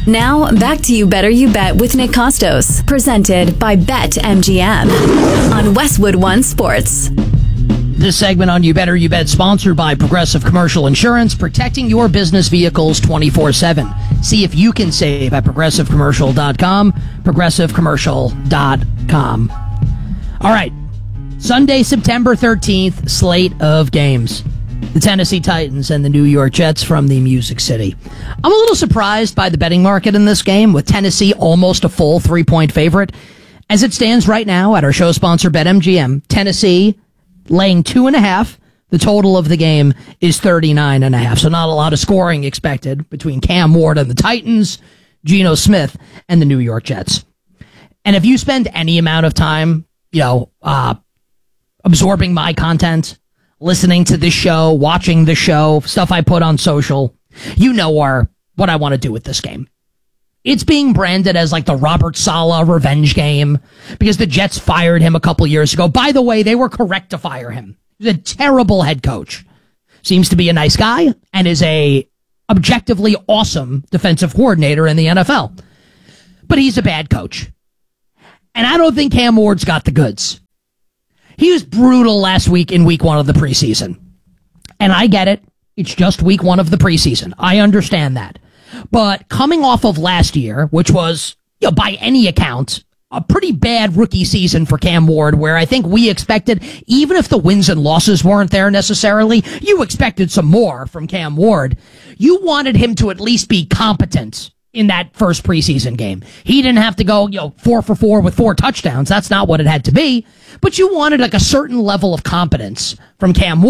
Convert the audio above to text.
Now, back to You Better You Bet with Nick Costos, presented by BetMGM on Westwood One Sports. This segment on You Better You Bet, sponsored by Progressive Commercial Insurance, protecting your business vehicles 24/7. See if you can save at ProgressiveCommercial.com, ProgressiveCommercial.com. All right, Sunday, September 13th, slate of games. The Tennessee Titans and the New York Jets from the Music City. I'm a little surprised by the betting market in this game, with Tennessee almost a full 3-point favorite. As it stands right now at our show sponsor BetMGM, Tennessee laying 2.5. The total of the game is 39.5. So not a lot of scoring expected between Cam Ward and the Titans, Geno Smith and the New York Jets. And if you spend any amount of time, absorbing my content, listening to this show, watching the show, stuff I put on social, what I want to do with this game. It's being branded as like the Robert Saleh revenge game because the Jets fired him a couple years ago. By the way, they were correct to fire him. He's a terrible head coach. Seems to be a nice guy and is a objectively awesome defensive coordinator in the NFL. But he's a bad coach. And I don't think Cam Ward's got the goods. He was brutal last week in week 1 of the preseason. And I get it. It's just week 1 of the preseason. I understand that. But coming off of last year, which was, by any account, a pretty bad rookie season for Cam Ward, where I think we expected, even if the wins and losses weren't there necessarily, you expected some more from Cam Ward. You wanted him to at least be competent in that first preseason game. He didn't have to go, 4 for 4 with 4 touchdowns. That's not what it had to be. But you wanted like a certain level of competence from Cam Ward.